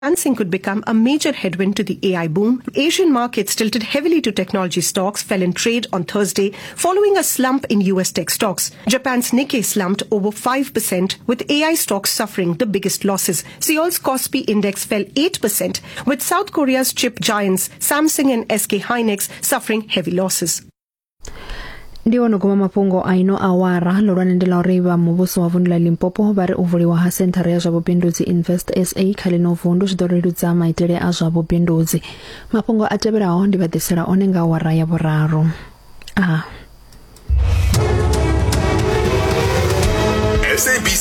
Financing could become a major headwind to the AI boom. Asian markets tilted heavily to technology stocks fell in trade on Thursday following a slump in US tech stocks. Japan's Nikkei slumped over 5% with AI stocks suffering the biggest losses. Seoul's Kospi index fell 8% with South Korea's chip giants Samsung and SK Hynix suffering heavy losses. Ndiwo nogoma mapungo aino awara lorwane ndela oriva mubuso wa vundu la Limpopo bari uvuliwa ha sentara ya Zwabobindudzi Invest SA khali no vundu zidorerudza maitele a Zwabobindudzi. Mapungo ateberaho ndibadisira onenga awara ya boraro. SABC